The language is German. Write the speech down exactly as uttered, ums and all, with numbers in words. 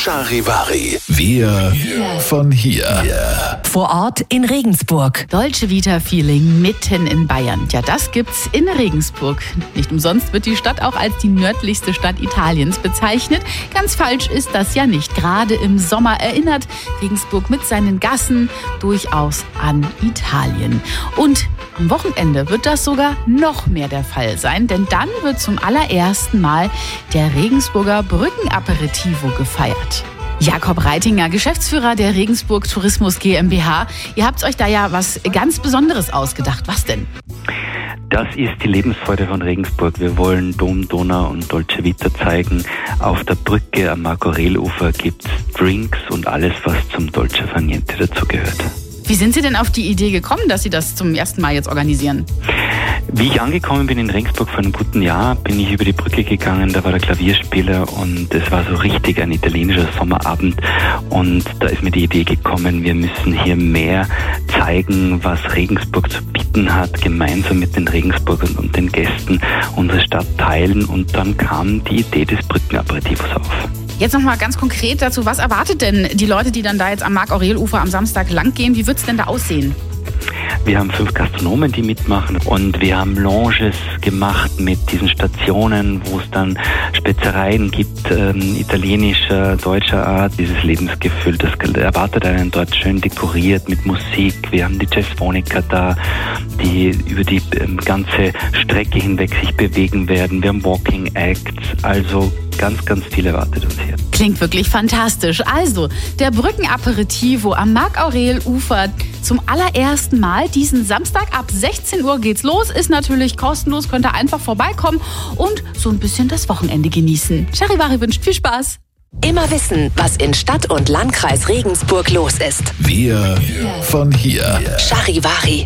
Charivari. Wir von hier. Vor Ort in Regensburg. Dolce Vita Feeling mitten in Bayern. Ja, das gibt's in Regensburg. Nicht umsonst wird die Stadt auch als die nördlichste Stadt Italiens bezeichnet. Ganz falsch ist das ja nicht. Gerade im Sommer erinnert Regensburg mit seinen Gassen durchaus an Italien. Und am Wochenende wird das sogar noch mehr der Fall sein, denn dann wird zum allerersten Mal der Regensburger Brückenaperitivo gefeiert. Jakob Reitinger, Geschäftsführer der Regensburg Tourismus GmbH. Ihr habt euch da ja was ganz Besonderes ausgedacht. Was denn? Das ist die Lebensfreude von Regensburg. Wir wollen Dom, Donau und Dolce Vita zeigen. Auf der Brücke am Mark-Aurel-Ufer gibt es Drinks und alles, was zum Dolce Far Niente dazugehört. Wie sind Sie denn auf die Idee gekommen, dass Sie das zum ersten Mal jetzt organisieren? Wie ich angekommen bin in Regensburg vor einem guten Jahr, bin ich über die Brücke gegangen, da war der Klavierspieler und es war so richtig ein italienischer Sommerabend und da ist mir die Idee gekommen, wir müssen hier mehr zeigen, was Regensburg zu bieten hat, gemeinsam mit den Regensburgern und den Gästen unsere Stadt teilen und dann kam die Idee des Brückenaperitivos auf. Jetzt nochmal ganz konkret dazu, was erwartet denn die Leute, die dann da jetzt am Mark-Aurel-Ufer am Samstag lang gehen? Wie wird es denn da aussehen? Wir haben fünf Gastronomen, die mitmachen und wir haben Lounges gemacht mit diesen Stationen, wo es dann Spezereien gibt, ähm, italienischer, deutscher Art. Dieses Lebensgefühl, das erwartet einen dort schön dekoriert mit Musik. Wir haben die Jazzphoniker da, die über die ähm, ganze Strecke hinweg sich bewegen werden. Wir haben Walking Acts, also ganz, ganz viel erwartet uns hier. Klingt wirklich fantastisch. Also, der Brückenaperitivo am Mark-Aurel-Ufer zum allerersten Mal. Diesen Samstag ab sechzehn Uhr geht's los. Ist natürlich kostenlos, könnt ihr einfach vorbeikommen und so ein bisschen das Wochenende genießen. Charivari wünscht viel Spaß. Immer wissen, was in Stadt und Landkreis Regensburg los ist. Wir von hier. Charivari.